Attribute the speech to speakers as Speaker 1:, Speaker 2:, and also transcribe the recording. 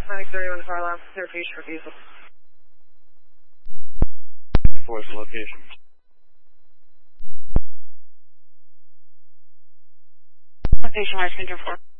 Speaker 1: Fenix 31 car alarm, clear future refusal.
Speaker 2: Force location.
Speaker 1: Location, West Center 4.